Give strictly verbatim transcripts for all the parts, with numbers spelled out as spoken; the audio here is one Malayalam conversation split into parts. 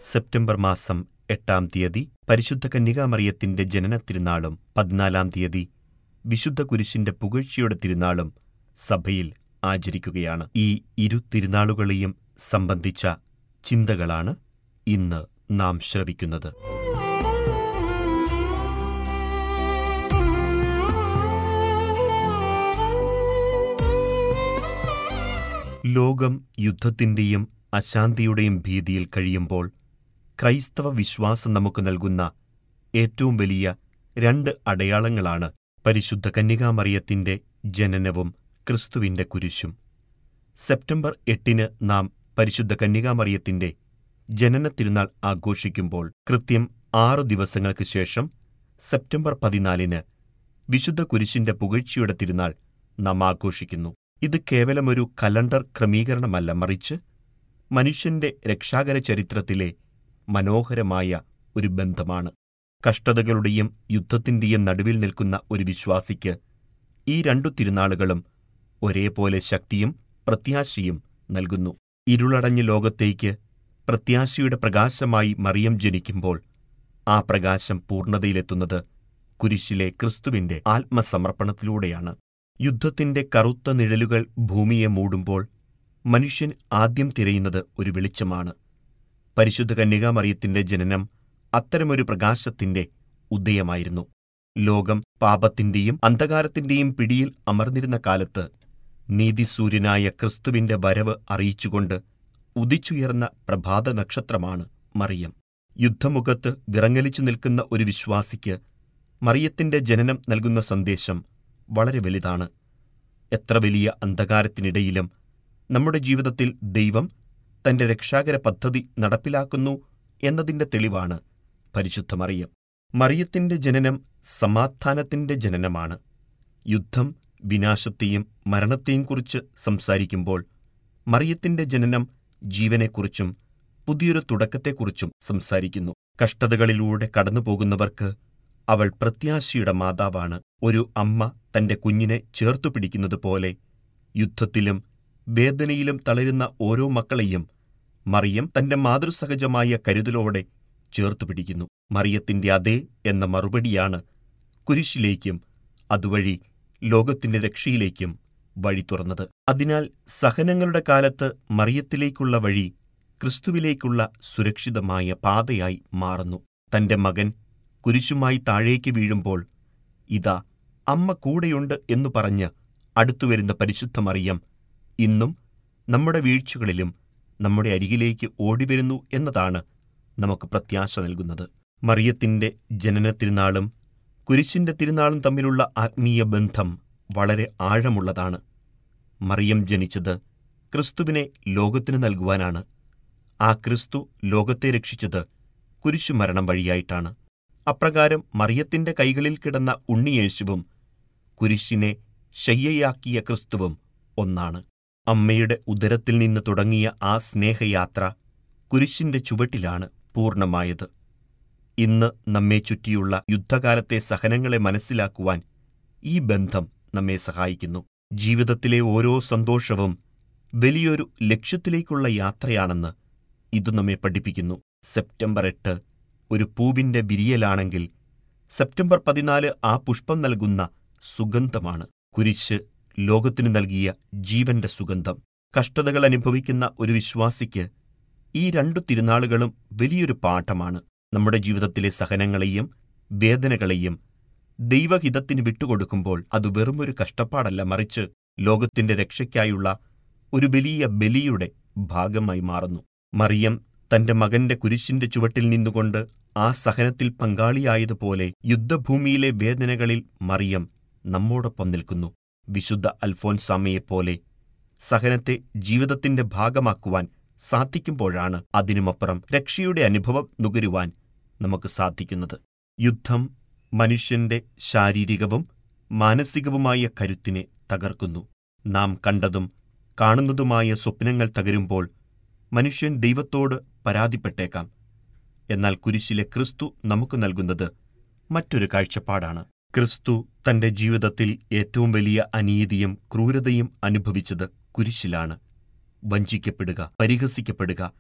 സെപ്റ്റംബർ മാസം എട്ടാം തീയതി പരിശുദ്ധ കന്യകാമറിയത്തിന്റെ ജനനത്തിരുനാളും പതിനാലാം തീയതി വിശുദ്ധ കുരിശിന്റെ പുകഴ്ചയുടെ തിരുനാളും സഭയിൽ ആചരിക്കുകയാണ്. ഈ ഇരു തിരുനാളുകളെയും സംബന്ധിച്ച ചിന്തകളാണ് ഇന്ന് നാം ശ്രവിക്കുന്നത്. ലോകം യുദ്ധത്തിന്റെയും അശാന്തിയുടെയും ഭീതിയിൽ കഴിയുമ്പോൾ ക്രൈസ്തവ വിശ്വാസം നമുക്ക് നൽകുന്ന ഏറ്റവും വലിയ രണ്ട് അടയാളങ്ങളാണ് പരിശുദ്ധ കന്യകാമറിയത്തിന്റെ ജനനവും ക്രിസ്തുവിന്റെ കുരിശും. സെപ്റ്റംബർ എട്ടിന് നാം പരിശുദ്ധ കന്യകാമറിയത്തിന്റെ ജനന തിരുനാൾ ആഘോഷിക്കുമ്പോൾ കൃത്യം ആറു ദിവസങ്ങൾക്ക് ശേഷം സെപ്റ്റംബർ പതിനാലിന് വിശുദ്ധ കുരിശിന്റെ പുകഴ്ചയുടെ തിരുനാൾ നാം ആഘോഷിക്കുന്നു. ഇത് കേവലമൊരു കലണ്ടർ ക്രമീകരണമല്ല, മറിച്ച് മനുഷ്യന്റെ രക്ഷാകര ചരിത്രത്തിലെ മനോഹരമായ ഒരു ബന്ധമാണ്. കഷ്ടതകളുടെയും യുദ്ധത്തിന്റെയും നടുവിൽ നിൽക്കുന്ന ഒരു വിശ്വാസിക്ക് ഈ രണ്ടു തിരുനാളുകളും ഒരേപോലെ ശക്തിയും പ്രത്യാശയും നൽകുന്നു. ഇരുളടഞ്ഞ ലോകത്തേക്ക് പ്രത്യാശയുടെ പ്രകാശമായി മറിയം ജനിക്കുമ്പോൾ ആ പ്രകാശം പൂർണ്ണതയിലെത്തുന്നത് കുരിശിലെ ക്രിസ്തുവിന്റെ ആത്മസമർപ്പണത്തിലൂടെയാണ്. യുദ്ധത്തിന്റെ കറുത്ത നിഴലുകൾ ഭൂമിയെ മൂടുമ്പോൾ മനുഷ്യൻ ആദ്യം തിരയുന്നത് ഒരു വെളിച്ചമാണ്. പരിശുദ്ധ കന്യകാമറിയത്തിന്റെ ജനനം അത്തരമൊരു പ്രകാശത്തിന്റെ ഉദയമായിരുന്നു. ലോകം പാപത്തിന്റെയും അന്ധകാരത്തിന്റെയും പിടിയിൽ അമർന്നിരുന്ന കാലത്ത് നീതിസൂര്യനായ ക്രിസ്തുവിന്റെ വരവ് അറിയിച്ചുകൊണ്ട് ഉദിച്ചുയർന്ന പ്രഭാത നക്ഷത്രമാണ് മറിയം. യുദ്ധമുഖത്ത് വിറങ്ങലിച്ചു നിൽക്കുന്ന ഒരു വിശ്വാസിക്ക് മറിയത്തിന്റെ ജനനം നൽകുന്ന സന്ദേശം വളരെ വലുതാണ്. എത്ര വലിയ അന്ധകാരത്തിനിടയിലും നമ്മുടെ ജീവിതത്തിൽ ദൈവം തന്റെ രക്ഷാകര പദ്ധതി നടപ്പിലാക്കുന്നു എന്നതിന്റെ തെളിവാണ് പരിശുദ്ധ മറിയം. മറിയത്തിന്റെ ജനനം സമാധാനത്തിന്റെ ജനനമാണ്. യുദ്ധം വിനാശത്തെയും മരണത്തെയും കുറിച്ച് സംസാരിക്കുമ്പോൾ മറിയത്തിന്റെ ജനനം ജീവനെക്കുറിച്ചും പുതിയൊരു തുടക്കത്തെക്കുറിച്ചും സംസാരിക്കുന്നു. കഷ്ടതകളിലൂടെ കടന്നുപോകുന്നവർക്ക് അവൾ പ്രത്യാശയുടെ മാതാവാണ്. ഒരു അമ്മ തന്റെ കുഞ്ഞിനെ ചേർത്തുപിടിക്കുന്നത് പോലെ യുദ്ധത്തിലും വേദനയിലും തളരുന്ന ഓരോ മക്കളെയും മറിയം തന്റെ മാതൃസഹജമായ കരുതലോടെ ചേർത്തുപിടിക്കുന്നു. മറിയത്തിന്റെ അതേ എന്ന മറുപടിയാണ് കുരിശിലേക്കും അതുവഴി ലോകത്തിന്റെ രക്ഷയിലേക്കും വഴി തുറന്നത്. അതിനാൽ സഹനങ്ങളുടെ കാലത്ത് മറിയത്തിലേക്കുള്ള വഴി ക്രിസ്തുവിലേക്കുള്ള സുരക്ഷിതമായ പാതയായി മാറുന്നു. തന്റെ മകൻ കുരിശുമായി താഴേക്ക് വീഴുമ്പോൾ ഇതാ അമ്മ കൂടെയുണ്ട് എന്നു പറഞ്ഞ് അടുത്തുവരുന്ന പരിശുദ്ധ മറിയം ഇന്നും നമ്മുടെ വീഴ്ചകളിലും നമ്മുടെ അരികിലേക്ക് ഓടിവരുന്നു എന്നതാണ് നമുക്ക് പ്രത്യാശ നൽകുന്നത്. മറിയത്തിന്റെ ജനന തിരുനാളും കുരിശിന്റെ തിരുനാളും തമ്മിലുള്ള ആത്മീയ ബന്ധം വളരെ ആഴമുള്ളതാണ്. മറിയം ജനിച്ചത് ക്രിസ്തുവിനെ ലോകത്തിന് നൽകുവാനാണ്. ആ ക്രിസ്തു ലോകത്തെ രക്ഷിച്ചത് കുരിശുമരണം വഴിയായിട്ടാണ്. അപ്രകാരം മറിയത്തിന്റെ കൈകളിൽ കിടന്ന ഉണ്ണിയേശുവും കുരിശിനെ ശയ്യയാക്കിയ ക്രിസ്തുവും ഒന്നാണ്. അമ്മയുടെ ഉദരത്തിൽ നിന്ന് തുടങ്ങിയ ആ സ്നേഹയാത്ര കുരിശിന്റെ ചുവട്ടിലാണ് പൂർണ്ണമായത്. ഇന്ന് നമ്മെ ചുറ്റിയുള്ള യുദ്ധകാലത്തെ സഹനങ്ങളെ മനസ്സിലാക്കുവാൻ ഈ ബന്ധം നമ്മെ സഹായിക്കുന്നു. ജീവിതത്തിലെ ഓരോ സന്തോഷവും വലിയൊരു ലക്ഷ്യത്തിലേക്കുള്ള യാത്രയാണെന്ന് ഇത് നമ്മെ പഠിപ്പിക്കുന്നു. സെപ്റ്റംബർ എട്ട് ഒരു പൂവിന്റെ വിരിയലാണെങ്കിൽ സെപ്റ്റംബർ പതിനാല് ആ പുഷ്പം നൽകുന്ന സുഗന്ധമാണ്. കുരിശ് ലോകത്തിനു നൽകിയ ജീവന്റെ സുഗന്ധം. കഷ്ടതകൾ അനുഭവിക്കുന്ന ഒരു വിശ്വാസിക്ക് ഈ രണ്ടു തിരുനാളുകളും വലിയൊരു പാഠമാണ്. നമ്മുടെ ജീവിതത്തിലെ സഹനങ്ങളെയും വേദനകളെയും ദൈവഹിതത്തിന് വിട്ടുകൊടുക്കുമ്പോൾ അത് വെറുമൊരു കഷ്ടപ്പാടല്ല, മറിച്ച് ലോകത്തിന്റെ രക്ഷയ്ക്കായുള്ള ഒരു വലിയ ബലിയുടെ ഭാഗമായി മാറുന്നു. മറിയം തന്റെ മകന്റെ കുരിശിന്റെ ചുവട്ടിൽ നിന്നുകൊണ്ട് ആ സഹനത്തിൽ പങ്കാളിയായതുപോലെ യുദ്ധഭൂമിയിലെ വേദനകളിൽ മറിയം നമ്മോടൊപ്പം നിൽക്കുന്നു. വിശുദ്ധ അൽഫോൻസാമയെപ്പോലെ സഹനത്തെ ജീവിതത്തിന്റെ ഭാഗമാക്കുവാൻ സാധിക്കുമ്പോഴാണ് അതിനുമപ്പുറം രക്ഷയുടെ അനുഭവം നുകരുവാൻ നമുക്ക് സാധിക്കുന്നത്. യുദ്ധം മനുഷ്യന്റെ ശാരീരികവും മാനസികവുമായ കരുത്തിനെ തകർക്കുന്നു. നാം കണ്ടതും കാണുന്നതുമായ സ്വപ്നങ്ങൾ തകരുമ്പോൾ മനുഷ്യൻ ദൈവത്തോട് പരാതിപ്പെട്ടേക്കാം. എന്നാൽ കുരിശിലെ ക്രിസ്തു നമുക്ക് നൽകുന്നത് മറ്റൊരു കാഴ്ചപ്പാടാണ്. ക്രിസ്തു തന്റെ ജീവിതത്തിൽ ഏറ്റവും വലിയ അനീതിയും ക്രൂരതയും അനുഭവിച്ചത് കുരിശിലാണ്. വഞ്ചിക്കപ്പെടുക, പരിഹസിക്കപ്പെടുക,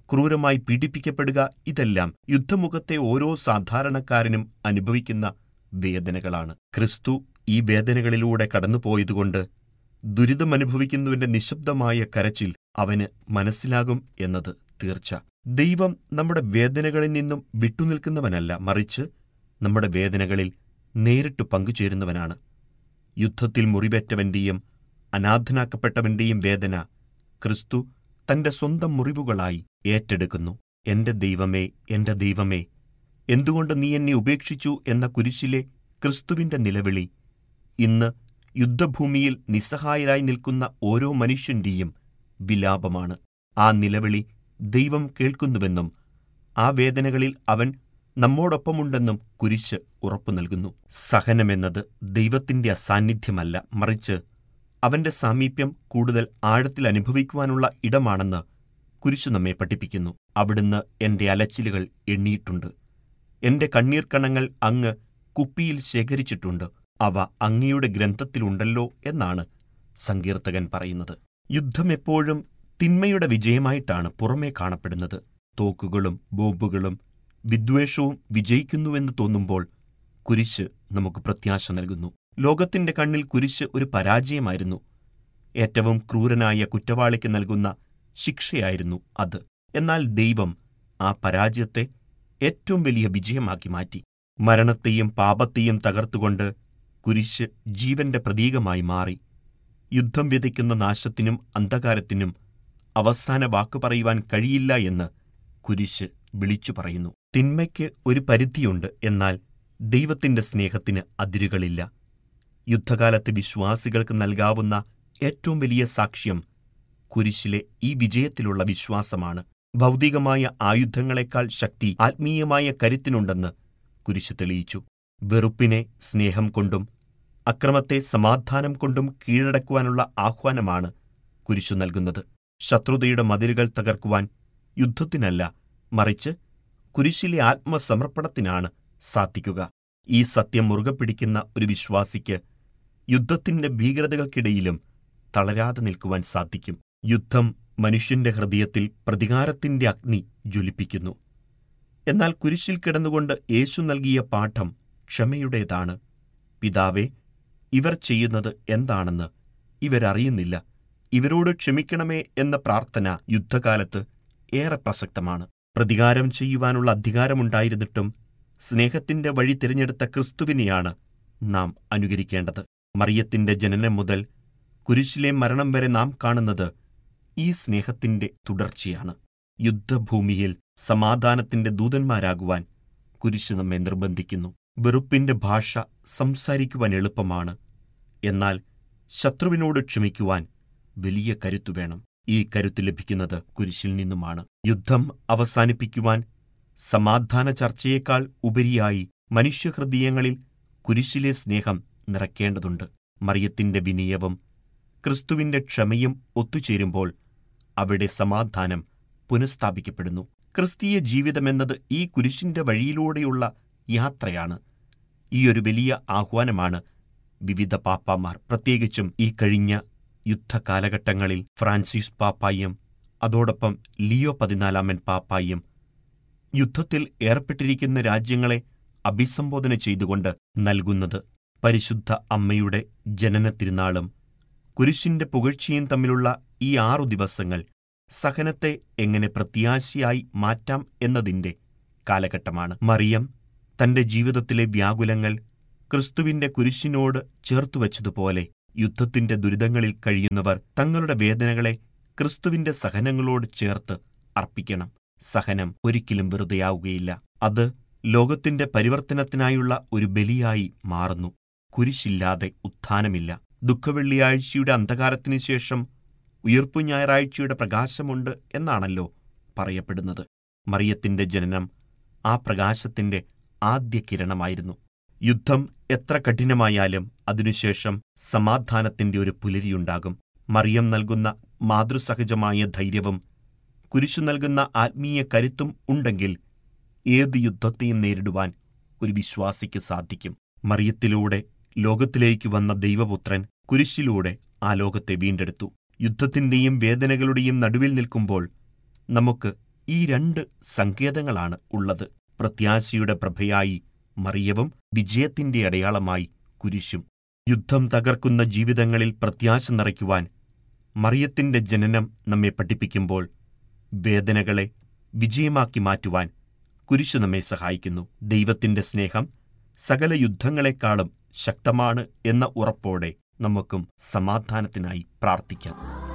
ക്രൂരമായി പീഡിപ്പിക്കപ്പെടുക, ഇതെല്ലാം യുദ്ധമുഖത്തെ ഓരോ സാധാരണക്കാരനും അനുഭവിക്കുന്ന വേദനകളാണ്. ക്രിസ്തു ഈ വേദനകളിലൂടെ കടന്നുപോയതുകൊണ്ട് ദുരിതമനുഭവിക്കുന്നവന്റെ നിശബ്ദമായ കരച്ചിൽ അവന് മനസ്സിലാകും എന്നത് തീർച്ച. ദൈവം നമ്മുടെ വേദനകളിൽ നിന്നും വിട്ടുനിൽക്കുന്നവനല്ല, മറിച്ച് നമ്മുടെ വേദനകളിൽ നേരിട്ട് പങ്കുചേരുന്നവനാണ്. യുദ്ധത്തിൽ മുറിവേറ്റവന്റെയും അനാഥനാക്കപ്പെട്ടവന്റെയും വേദന ക്രിസ്തു തന്റെ സ്വന്തം മുറിവുകളായി ഏറ്റെടുക്കുന്നു. എന്റെ ദൈവമേ, എന്റെ ദൈവമേ, എന്തുകൊണ്ട് നീ എന്നെ ഉപേക്ഷിച്ചു എന്ന കുരിശിലെ ക്രിസ്തുവിന്റെ നിലവിളി ഇന്ന് യുദ്ധഭൂമിയിൽ നിസ്സഹായരായി നിൽക്കുന്ന ഓരോ മനുഷ്യന്റെയും വിലാപമാണ്. ആ നിലവിളി ദൈവം കേൾക്കുന്നുവെന്നും ആ വേദനകളിൽ അവൻ നമ്മോടൊപ്പമുണ്ടെന്നും കുരിശ് ഉറപ്പു നൽകുന്നു. സഹനമെന്നത് ദൈവത്തിന്റെ അസാന്നിധ്യമല്ല, മറിച്ച് അവന്റെ സാമീപ്യം കൂടുതൽ ആഴത്തിൽ അനുഭവിക്കുവാനുള്ള ഇടമാണെന്ന് കുരിശ് നമ്മെ പഠിപ്പിക്കുന്നു. അവിടുന്ന് എന്റെ അലച്ചിലുകൾ എണ്ണിയിട്ടുണ്ട്. എന്റെ കണ്ണീർക്കണങ്ങൾ അങ്ങ് കുപ്പിയിൽ ശേഖരിച്ചിട്ടുണ്ട്. അവ അങ്ങയുടെ ഗ്രന്ഥത്തിലുണ്ടല്ലോ എന്നാണ് സങ്കീർത്തകൻ പറയുന്നത്. യുദ്ധം എപ്പോഴും തിന്മയുടെ വിജയമായിട്ടാണ് പുറമേ കാണപ്പെടുന്നത്. തോക്കുകളും ബോംബുകളും വിദ്വേഷവും വിജയിക്കുന്നുവെന്ന് തോന്നുമ്പോൾ കുരിശ് നമുക്ക് പ്രത്യാശ നൽകുന്നു. ലോകത്തിന്റെ കണ്ണിൽ കുരിശ് ഒരു പരാജയമായിരുന്നു. ഏറ്റവും ക്രൂരനായ കുറ്റവാളിക്ക് നൽകുന്ന ശിക്ഷയായിരുന്നു അത്. എന്നാൽ ദൈവം ആ പരാജയത്തെ ഏറ്റവും വലിയ വിജയമാക്കി മാറ്റി. മരണത്തെയും പാപത്തെയും തകർത്തുകൊണ്ട് കുരിശ് ജീവന്റെ പ്രതീകമായി മാറി. യുദ്ധം വിതയ്ക്കുന്ന നാശത്തിനും അന്ധകാരത്തിനും അവസാന വാക്കു പറയുവാൻ കഴിയില്ല എന്ന് കുരിശ് വിളിച്ചു പറയുന്നു. തിന്മയ്ക്ക് ഒരു പരിധിയുണ്ട്, എന്നാൽ ദൈവത്തിന്റെ സ്നേഹത്തിന് അതിരുകളില്ല. യുദ്ധകാലത്ത് വിശ്വാസികൾക്ക് നൽകാവുന്ന ഏറ്റവും വലിയ സാക്ഷ്യം കുരിശിലെ ഈ വിജയത്തിലുള്ള വിശ്വാസമാണ്. ഭൗതികമായ ആയുധങ്ങളെക്കാൾ ശക്തി ആത്മീയമായ കരുത്തിനുണ്ടെന്ന് കുരിശ് തെളിയിച്ചു. വെറുപ്പിനെ സ്നേഹം കൊണ്ടും അക്രമത്തെ സമാധാനം കൊണ്ടും കീഴടക്കുവാനുള്ള ആഹ്വാനമാണ് കുരിശു നൽകുന്നത്. ശത്രുതയുടെ മതിലുകൾ തകർക്കുവാൻ യുദ്ധത്തിനല്ല, മറിച്ച് കുരിശിലെ ആത്മസമർപ്പണത്തിനാണ് സാധിക്കുക. ഈ സത്യം മുറുകെ പിടിക്കുന്ന ഒരു വിശ്വാസിക്ക് യുദ്ധത്തിന്റെ ഭീകരതകൾക്കിടയിലും തളരാതെ നിൽക്കുവാൻ സാധിക്കും. യുദ്ധം മനുഷ്യന്റെ ഹൃദയത്തിൽ പ്രതികാരത്തിന്റെ അഗ്നി ജ്വലിപ്പിക്കുന്നു. എന്നാൽ കുരിശിൽ കിടന്നുകൊണ്ട് യേശു നൽകിയ പാഠം ക്ഷമയുടേതാണ്. പിതാവേ, ഇവർ ചെയ്യുന്നത് എന്താണെന്ന് ഇവരറിയുന്നില്ല, ഇവരോട് ക്ഷമിക്കണമേ എന്ന പ്രാർത്ഥന യുദ്ധകാലത്ത് ഏറെ പ്രസക്തമാണ്. പ്രതികാരം ചെയ്യുവാനുള്ള അധികാരമുണ്ടായിരുന്നിട്ടും സ്നേഹത്തിന്റെ വഴി തിരഞ്ഞെടുത്ത ക്രിസ്തുവിനെയാണ് നാം അനുകരിക്കേണ്ടത്. മറിയത്തിന്റെ ജനനം മുതൽ കുരിശിലെ മരണം വരെ നാം കാണുന്നത് ഈ സ്നേഹത്തിന്റെ തുടർച്ചയാണ്. യുദ്ധഭൂമിയിൽ സമാധാനത്തിന്റെ ദൂതന്മാരാകുവാൻ കുരിശ് നമ്മെ നിർബന്ധിക്കുന്നു. വെറുപ്പിന്റെ ഭാഷ സംസാരിക്കുവാൻ എളുപ്പമാണ്, എന്നാൽ ശത്രുവിനോട് ക്ഷമിക്കുവാൻ വലിയ കരുത്തു വേണം. ഈ കരുത്ത് ലഭിക്കുന്നത് കുരിശിൽ നിന്നുമാണ്. യുദ്ധം അവസാനിപ്പിക്കുവാൻ സമാധാന ചർച്ചയേക്കാൾ ഉപരിയായി മനുഷ്യഹൃദയങ്ങളിൽ കുരിശിലെ സ്നേഹം നിറയ്ക്കേണ്ടതുണ്ട്. മറിയത്തിന്റെ വിനയവും ക്രിസ്തുവിന്റെ ക്ഷമയും ഒത്തുചേരുമ്പോൾ അവിടെ സമാധാനം പുനഃസ്ഥാപിക്കപ്പെടുന്നു. ക്രിസ്തീയ ജീവിതമെന്നത് ഈ കുരിശിന്റെ വഴിയിലൂടെയുള്ള യാത്രയാണ്. ഈയൊരു വലിയ ആഹ്വാനമാണ് വിവിധ പാപ്പാമാർ, പ്രത്യേകിച്ചും ഈ കഴിഞ്ഞ യുദ്ധകാലഘട്ടങ്ങളിൽ ഫ്രാൻസിസ് പാപ്പായും അതോടൊപ്പം ലിയോ പതിനാലാമൻ പാപ്പായും യുദ്ധത്തിൽ ഏർപ്പെട്ടിരിക്കുന്ന രാജ്യങ്ങളെ അഭിസംബോധന ചെയ്തുകൊണ്ട് നൽകുന്നത്. പരിശുദ്ധ അമ്മയുടെ ജനന തിരുനാളും കുരിശിന്റെ പുകഴ്ചയും തമ്മിലുള്ള ഈ ആറു ദിവസങ്ങൾ സഹനത്തെ എങ്ങനെ പ്രത്യാശയായി മാറ്റാം എന്നതിന്റെ കാലഘട്ടമാണ്. മറിയം തന്റെ ജീവിതത്തിലെ വ്യാകുലങ്ങൾ ക്രിസ്തുവിന്റെ കുരിശിനോട് ചേർത്തുവച്ചതുപോലെ യുദ്ധത്തിന്റെ ദുരിതങ്ങളിൽ കഴിയുന്നവർ തങ്ങളുടെ വേദനകളെ ക്രിസ്തുവിന്റെ സഹനങ്ങളോട് ചേർത്ത് അർപ്പിക്കണം. സഹനം ഒരിക്കലും വെറുതെയാവുകയില്ല. അത് ലോകത്തിന്റെ പരിവർത്തനത്തിനായുള്ള ഒരു ബലിയായി മാറുന്നു. കുരിശില്ലാതെ ഉത്ഥാനമില്ല. ദുഃഖവെള്ളിയാഴ്ചയുടെ അന്ധകാരത്തിനു ശേഷം ഉയിർപ്പു ഞായറാഴ്ചയുടെ പ്രകാശമുണ്ട് എന്നാണല്ലോ പറയപ്പെടുന്നത്. മറിയത്തിന്റെ ജനനം ആ പ്രകാശത്തിന്റെ ആദ്യ കിരണമായിരുന്നു. യുദ്ധം എത്ര കഠിനമായാലും അതിനുശേഷം സമാധാനത്തിന്റെ ഒരു പുലരിയുണ്ടാകും. മറിയം നൽകുന്ന മാതൃസഹജമായ ധൈര്യവും കുരിശു നൽകുന്ന ആത്മീയ കരുത്തും ഉണ്ടെങ്കിൽ ഏത് യുദ്ധത്തെയും നേരിടുവാൻ ഒരു വിശ്വാസിക്ക് സാധിക്കും. മറിയത്തിലൂടെ ലോകത്തിലേക്ക് വന്ന ദൈവപുത്രൻ കുരിശിലൂടെ ആ ലോകത്തെ വീണ്ടെടുത്തു. യുദ്ധത്തിന്റെയും വേദനകളുടെയും നടുവിൽ നിൽക്കുമ്പോൾ നമുക്ക് ഈ രണ്ട് സങ്കേതങ്ങളാണ് ഉള്ളത്. പ്രത്യാശയുടെ പ്രഭയായി മറിയവും വിജയത്തിന്റെ അടയാളമായി കുരിശും. യുദ്ധം തകർക്കുന്ന ജീവിതങ്ങളിൽ പ്രത്യാശ നിറയ്ക്കുവാൻ മറിയത്തിന്റെ ജനനം നമ്മെ പഠിപ്പിക്കുമ്പോൾ, വേദനകളെ വിജയമാക്കി മാറ്റുവാൻ കുരിശു നമ്മെ സഹായിക്കുന്നു. ദൈവത്തിന്റെ സ്നേഹം സകല യുദ്ധങ്ങളെക്കാളും ശക്തമാണ് എന്ന ഉറപ്പോടെ നമുക്കും സമാധാനത്തിനായി പ്രാർത്ഥിക്കാം.